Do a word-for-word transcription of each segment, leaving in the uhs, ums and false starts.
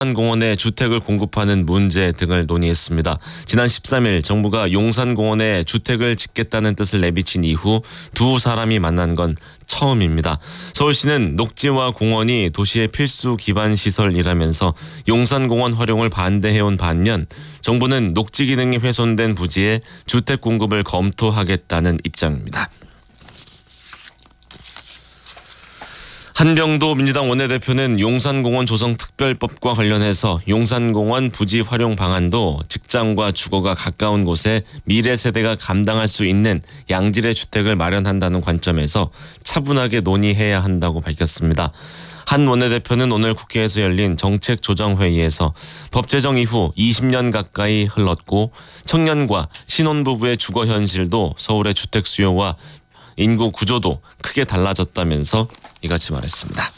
용산공원에 주택을 공급하는 문제 등을 논의했습니다. 지난 십삼 일 정부가 용산공원에 주택을 짓겠다는 뜻을 내비친 이후 두 사람이 만난 건 처음입니다. 서울시는 녹지와 공원이 도시의 필수 기반 시설이라면서 용산공원 활용을 반대해온 반면 정부는 녹지 기능이 훼손된 부지에 주택 공급을 검토하겠다는 입장입니다. 한병도 민주당 원내대표는 용산공원 조성특별법과 관련해서 용산공원 부지 활용 방안도 직장과 주거가 가까운 곳에 미래 세대가 감당할 수 있는 양질의 주택을 마련한다는 관점에서 차분하게 논의해야 한다고 밝혔습니다. 한 원내대표는 오늘 국회에서 열린 정책조정회의에서 법 제정 이후 이십 년 가까이 흘렀고 청년과 신혼부부의 주거 현실도 서울의 주택 수요와 인구 구조도 크게 달라졌다면서 이같이 말했습니다.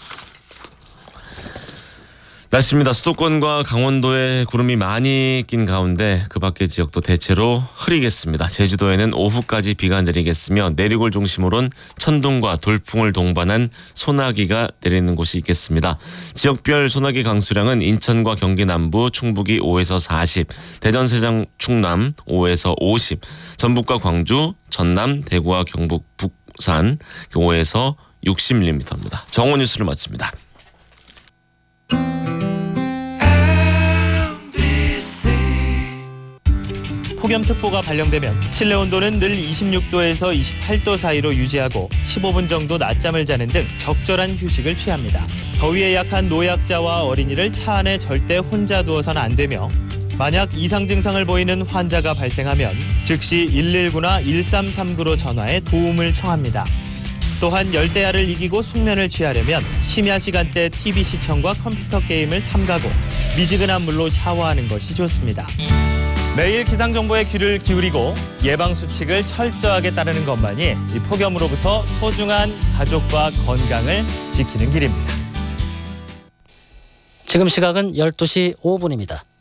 날씨입니다. 수도권과 강원도에 구름이 많이 낀 가운데 그 밖의 지역도 대체로 흐리겠습니다. 제주도에는 오후까지 비가 내리겠으며 내륙을 중심으로는 천둥과 돌풍을 동반한 소나기가 내리는 곳이 있겠습니다. 지역별 소나기 강수량은 인천과 경기 남부, 충북이 오에서 사십, 대전, 세종, 충남 오에서 오십, 전북과 광주, 전남, 대구와 경북, 북산 오에서 육십 밀리미터입니다. 정오 뉴스를 마칩니다. 폭염특보가 발령되면 실내 온도는 늘 이십육 도에서 이십팔 도 사이로 유지하고 십오 분 정도 낮잠을 자는 등 적절한 휴식을 취합니다. 더위에 약한 노약자와 어린이를 차 안에 절대 혼자 두어서는 안 되며 만약 이상 증상을 보이는 환자가 발생하면 즉시 일일구나 일삼삼구로 전화해 도움을 청합니다. 또한 열대야를 이기고 숙면을 취하려면 심야 시간대 티비 시청과 컴퓨터 게임을 삼가고 미지근한 물로 샤워하는 것이 좋습니다. 매일 기상정보에 귀를 기울이고 예방수칙을 철저하게 따르는 것만이 이 폭염으로부터 소중한 가족과 건강을 지키는 길입니다. 지금 시각은 열두 시 오 분입니다.